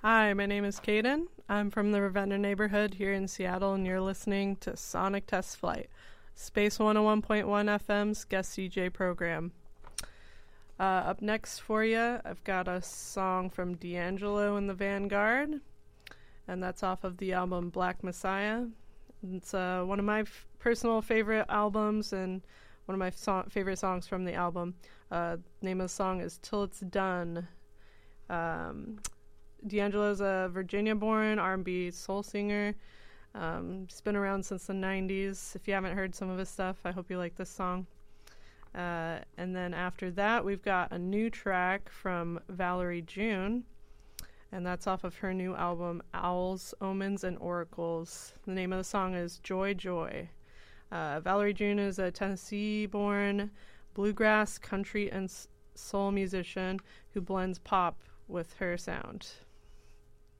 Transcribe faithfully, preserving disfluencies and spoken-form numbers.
Hi, my name is Kaden. I'm from the Ravenna neighborhood here in Seattle, and you're listening to Sonic Test Flight, Space one oh one point one F M's guest C J program. Uh, up next for you, I've got a song from D'Angelo and the Vanguard, and that's off of the album Black Messiah. It's uh, one of my f- personal favorite albums and one of my so- favorite songs from the album. Uh, name of the song is Till It's Done. Um... D'Angelo's a Virginia-born R and B soul singer. Um, he's been around since the nineties. If you haven't heard some of his stuff, I hope you like this song. Uh, and then after that, we've got a new track from Valerie June, and that's off of her new album, Owls, Omens, and Oracles. The name of the song is Joy, Joy. Uh, Valerie June is a Tennessee-born bluegrass, country, and soul musician who blends pop with her sound.